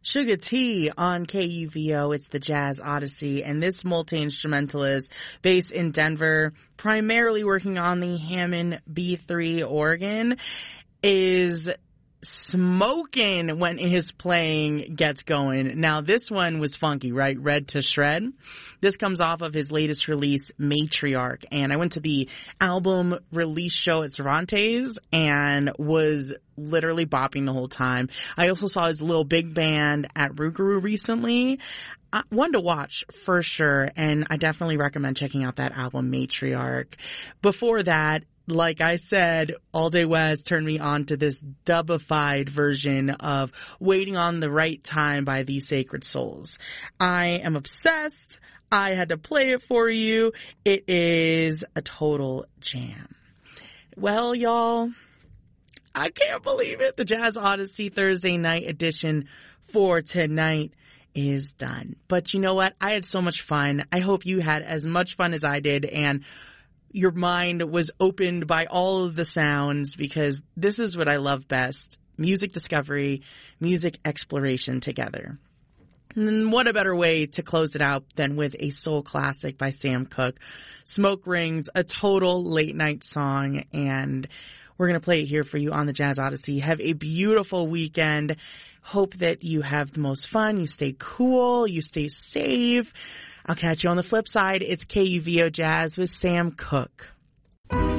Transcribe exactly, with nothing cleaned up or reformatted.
Sugar T on K U V O. It's the Jazz Odyssey, and this multi-instrumentalist based in Denver, primarily working on the Hammond B three organ, is smoking when his playing gets going. Now, this one was funky, right? Red to Shred. This comes off of his latest release, Matriarch. And I went to the album release show at Cervantes and was literally bopping the whole time. I also saw his little big band at Rougarou recently. Uh, one to watch for sure, and I definitely recommend checking out that album, Matriarch. Before that, like I said, All Day West turned me on to this dubified version of Waiting on the Right Time by These Sacred Souls. I am obsessed. I had to play it for you. It is a total jam. Well, y'all, I can't believe it. The Jazz Odyssey Thursday night edition for tonight is done. But you know what? I had so much fun. I hope you had as much fun as I did, and your mind was opened by all of the sounds, because this is what I love best. Music discovery, music exploration together. And what a better way to close it out than with a soul classic by Sam Cooke. Smoke Rings, a total late night song, and we're going to play it here for you on the Jazz Odyssey. Have a beautiful weekend. Hope that you have the most fun, you stay cool, you stay safe. I'll catch you on the flip side. It's K U V O Jazz with Sam Cooke.